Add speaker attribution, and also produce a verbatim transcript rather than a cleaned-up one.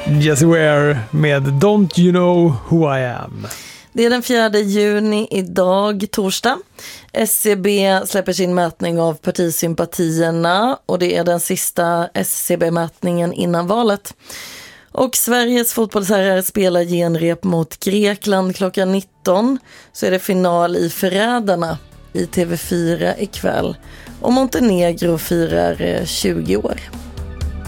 Speaker 1: Jessie Ware med Don't You Know Who I Am.
Speaker 2: Det är den fjärde juni idag, torsdag. S C B släpper sin mätning av partisympatierna och det är den sista S C B-mätningen innan valet. Och Sveriges fotbollsherrar spelar genrep mot Grekland klockan nitton. Så är det final i Förrädarna i T V fyra ikväll. Och Montenegro firar tjugo år.